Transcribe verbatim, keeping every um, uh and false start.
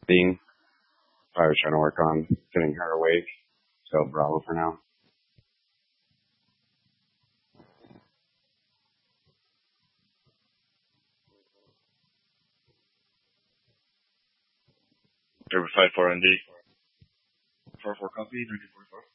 Being, I was trying to work on getting her awake. So Bravo for now. River five four N D. four four copy, nineteen forty-four.